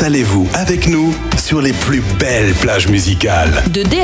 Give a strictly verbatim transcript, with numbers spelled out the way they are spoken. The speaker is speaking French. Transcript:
installez-vous avec nous sur les plus belles plages musicales. De D